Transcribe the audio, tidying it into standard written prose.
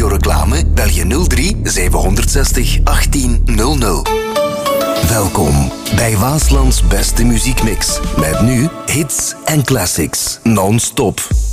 radioreclame? Bel je 03 760 1800. Welkom bij Waaslands beste muziekmix. Met nu hits en classics non-stop.